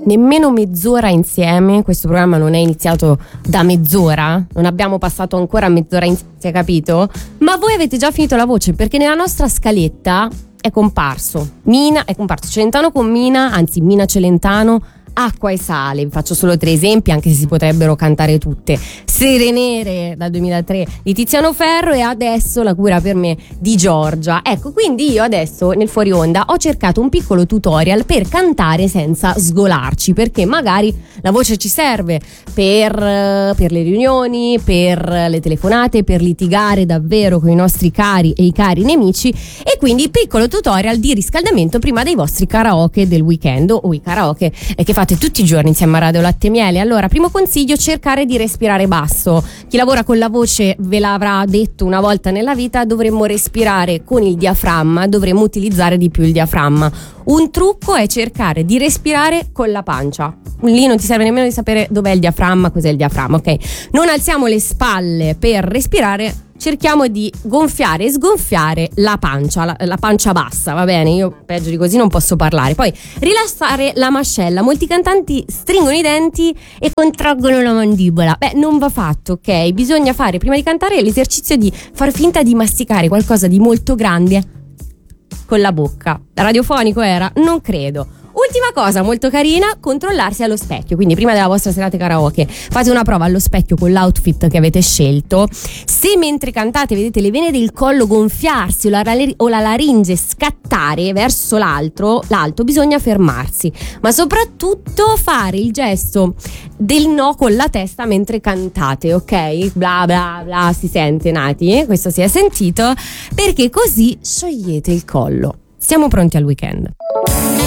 nemmeno mezz'ora insieme, questo programma non è iniziato da mezz'ora, non abbiamo passato ancora mezz'ora insieme, capito? Ma voi avete già finito la voce, perché nella nostra scaletta è comparso Celentano con Mina, anzi Mina Celentano, Acqua e Sale. Vi faccio solo 3 esempi, anche se si potrebbero cantare tutte. Sere Nere dal 2003 di Tiziano Ferro, e adesso La cura per me di Giorgia. Ecco, quindi io adesso nel fuori onda ho cercato un piccolo tutorial per cantare senza sgolarci, perché magari la voce ci serve per le riunioni, per le telefonate, per litigare davvero con i nostri cari e i cari nemici, e quindi piccolo tutorial di riscaldamento prima dei vostri karaoke del weekend, o i karaoke che fate tutti i giorni insieme a Radio Latte e Miele. Allora, primo consiglio: cercare di respirare basso. Chi lavora con la voce ve l'avrà detto una volta nella vita, dovremmo respirare con il diaframma, dovremmo utilizzare di più il diaframma. Un trucco è cercare di respirare con la pancia. Lì non ti serve nemmeno di sapere dov'è il diaframma, cos'è il diaframma, ok? Non alziamo le spalle per respirare, cerchiamo di gonfiare e sgonfiare la pancia, la pancia bassa, va bene? Io peggio di così non posso parlare. Poi rilassare la mascella. Molti cantanti stringono i denti e contraggono la mandibola. Beh, non va fatto, ok? Bisogna fare prima di cantare l'esercizio di far finta di masticare qualcosa di molto grande con la bocca. Radiofonico era? Non credo. Ultima cosa molto carina: controllarsi allo specchio. Quindi prima della vostra serata karaoke fate una prova allo specchio con l'outfit che avete scelto. Se mentre cantate vedete le vene del collo gonfiarsi o la laringe scattare verso l'alto, bisogna fermarsi, ma soprattutto fare il gesto del no con la testa mentre cantate, ok? Bla bla bla, si sente, Nati? Questo si è sentito, perché così sciogliete il collo. Siamo pronti al weekend.